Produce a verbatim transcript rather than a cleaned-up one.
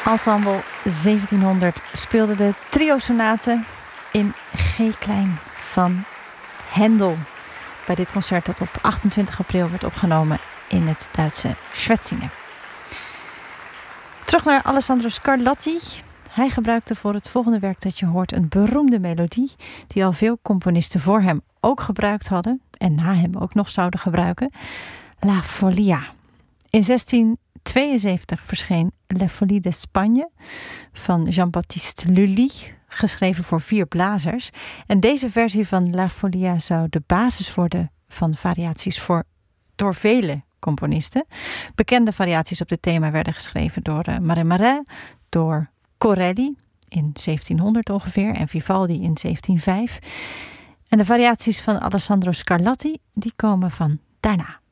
Ensemble zeventienhonderd speelde de trio-sonate in G-klein van Händel. Bij dit concert dat op achtentwintig april werd opgenomen in het Duitse Schwetzingen. Terug naar Alessandro Scarlatti. Hij gebruikte voor het volgende werk dat je hoort een beroemde melodie die al veel componisten voor hem ook gebruikt hadden en na hem ook nog zouden gebruiken. La Folia. In zestien tweeënzeventig verscheen La Folie d'Espagne van Jean-Baptiste Lully, geschreven voor vier blazers. En deze versie van La Folia zou de basis worden van variaties voor door vele componisten. Bekende variaties op dit thema werden geschreven door uh, Marais Marais, door Corelli in zeventienhonderd ongeveer en Vivaldi in zeventien vijf. En de variaties van Alessandro Scarlatti die komen van daarna.